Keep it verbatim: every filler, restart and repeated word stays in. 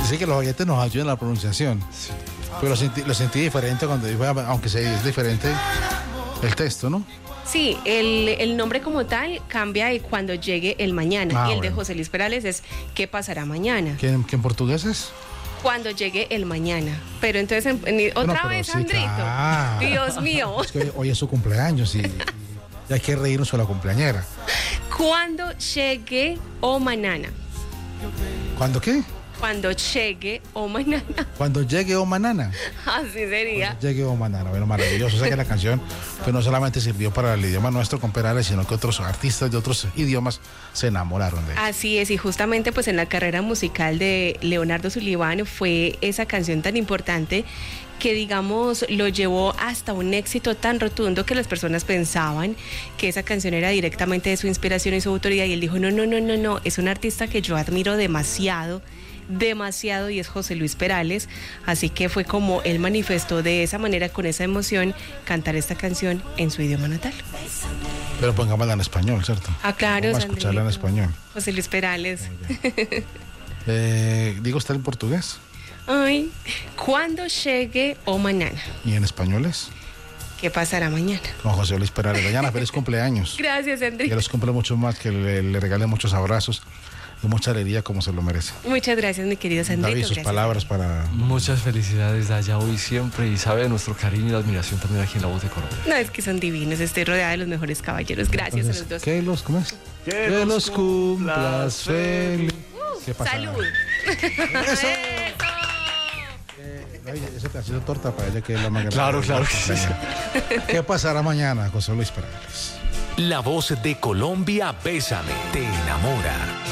Dice que los oyentes nos ayudan en la pronunciación. Sí. Pero lo sentí, lo sentí diferente cuando dijo, aunque sea, es diferente el texto, ¿no? Sí, el, el nombre como tal cambia de cuando llegue el mañana. Ah, y el bueno. de José Luis Perales es ¿qué pasará mañana? ¿Que en, que en portugués es? Cuando llegue el mañana. Pero entonces, en- en- otra Bueno, pero vez, sí, Andrito. claro. Dios mío. Es que hoy, hoy es su cumpleaños y, y hay que reírnos con la cumpleañera. Cuando llegue o mañana. ¿Cuándo qué? Cuando llegue o mañana. Cuando llegue o manana. Así sería. Cuando llegue o manana. Bueno, maravilloso. O sea que la canción pues no solamente sirvió para el idioma nuestro con Perales, sino que otros artistas de otros idiomas se enamoraron de él. Así es, y justamente pues en la carrera musical de Leonardo Sullivan fue esa canción tan importante que digamos lo llevó hasta un éxito tan rotundo que las personas pensaban que esa canción era directamente de su inspiración y su autoría, y él dijo no, no, no, no, no, es un artista que yo admiro demasiado, demasiado, y es José Luis Perales, así que fue como él manifestó de esa manera, con esa emoción, cantar esta canción en su idioma natal. Pero pongámosla en español, ¿cierto? Ah, claro, Vamos a escucharla en Sandrito. español. José Luis Perales. Eh, ¿Digo usted en portugués? Ay, cuando llegue o mañana. ¿Y en español es? ¿Qué pasará mañana? Con José Luis Perales. Mañana, feliz cumpleaños. Gracias, Que Enrique. los cumple mucho más, que le, le regale muchos abrazos y mucha alegría como se lo merece. Muchas gracias, mi querido Sandrito. David, sus Gracias. palabras para... Muchas felicidades, Daya, hoy y siempre. Y sabe de nuestro cariño y admiración también aquí en La Voz de Colombia. No, es que son divinos. Estoy rodeada de los mejores caballeros. Gracias Entonces, a los dos. que los, ¿cómo es? Que los cumplas feliz. ¿Qué pasa? Salud. Eso. Eso. Oye, ese pedacito de torta para ella que es la más grande. Claro, claro que sí. ¿Qué pasará mañana, José Luis Perales? La Voz de Colombia, Bésame, te enamora.